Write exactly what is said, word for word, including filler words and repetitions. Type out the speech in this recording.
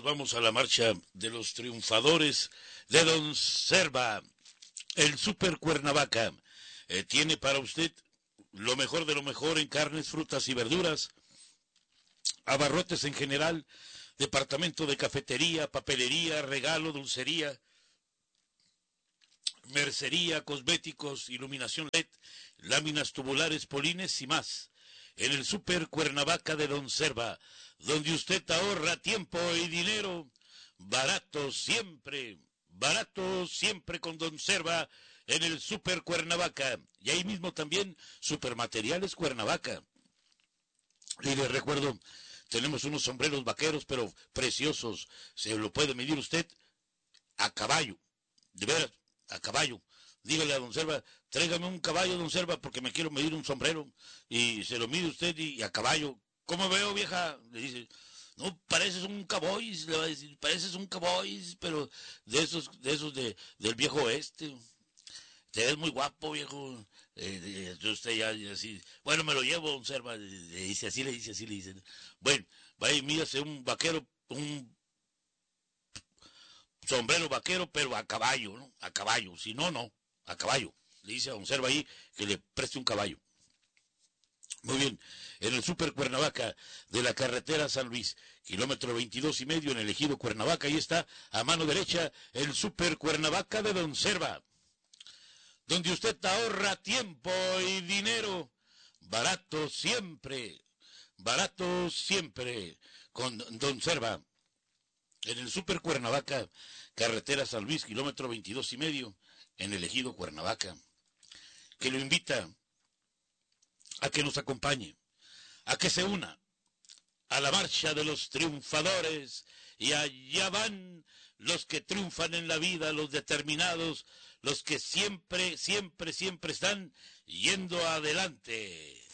nos vamos a la marcha de los triunfadores de Don Serva. El Super Cuernavaca eh, tiene para usted lo mejor de lo mejor en carnes, frutas y verduras, abarrotes en general, departamento de cafetería, papelería, regalo, dulcería, mercería, cosméticos, iluminación L E D, láminas tubulares, polines y más. En el Super Cuernavaca de Don Serva, donde usted ahorra tiempo y dinero, barato siempre, barato siempre con Don Serva en el Super Cuernavaca. Y ahí mismo también Supermateriales Cuernavaca. Y les recuerdo, tenemos unos sombreros vaqueros, pero preciosos. Se lo puede medir usted a caballo, de veras, a caballo. Dígale a Don Serva, tráigame un caballo, Don Serva, porque me quiero medir un sombrero. Y se lo mide usted y, y a caballo. ¿Cómo veo, vieja? Le dice, no, pareces un cowboy, le va a decir, pareces un cowboy, pero de esos, de esos de, del viejo oeste. Te ves muy guapo, viejo. Eh, eh, usted ya, ya así, bueno, me lo llevo, Don Serva. Le dice, así le dice, así le dice. Bueno, vaya y mídase un vaquero, un sombrero vaquero, pero a caballo, ¿no? A caballo, si no, no, a caballo. Le dice a Don Serva ahí que le preste un caballo. Muy bien, en el Super Cuernavaca de la carretera San Luis, kilómetro veintidós y medio en el ejido Cuernavaca, ahí está, a mano derecha, el Super Cuernavaca de Don Serva, donde usted ahorra tiempo y dinero, barato siempre, barato siempre, con Don Serva. En el Super Cuernavaca, carretera San Luis, kilómetro veintidós y medio, en el ejido Cuernavaca, que lo invita a que nos acompañe, a que se una a la marcha de los triunfadores, y allá van los que triunfan en la vida, los determinados, los que siempre, siempre, siempre están yendo adelante.